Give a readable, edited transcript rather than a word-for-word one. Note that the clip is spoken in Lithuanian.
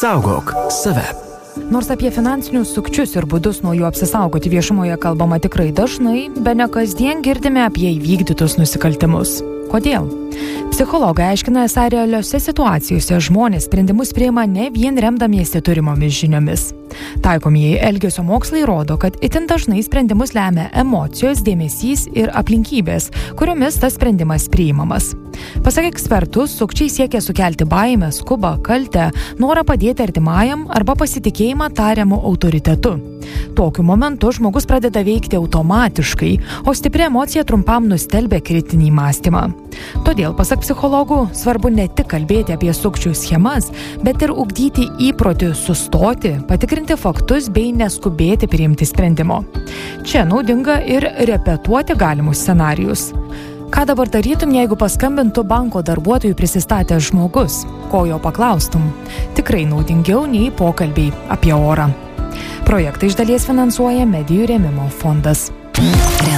Saugok save. Nors apie finansinius sukčius ir būdus nuo jų apsisaugoti viešumoje kalbama tikrai dažnai, bene kasdien girdime apie įvykdytus nusikaltimus. Kodėl? Psichologai aiškina, esą realiose situacijose žmonės sprendimus priima ne vien remdamiesi turimomis žiniomis. Taikomieji elgesio mokslai rodo, kad itin dažnai sprendimus lemia emocijos, dėmesys ir aplinkybės, kuriomis tas sprendimas priimamas. Pasak ekspertų, sukčiai siekia sukelti baimę, skubą, kaltę, norą padėti artimajam arba pasitikėjimą tariamu autoritetu. Tokiu momentu žmogus pradeda veikti automatiškai, o stipri emocija trumpam nustelbia kritinį mąstymą. Todėl, pasak psichologų, svarbu ne tik kalbėti apie sukčių schemas, bet ir ugdyti įprotį sustoti, patikrinti faktus bei neskubėti priimti sprendimo. Čia naudinga ir repetuoti galimus scenarijus. Ką dabar darytum, jeigu paskambintų banko darbuotojų prisistatęs žmogus? Ko jo paklaustum? Tikrai naudingiau nei pokalbiai apie orą. Projektą iš dalies finansuoja Medijų rėmimo fondas.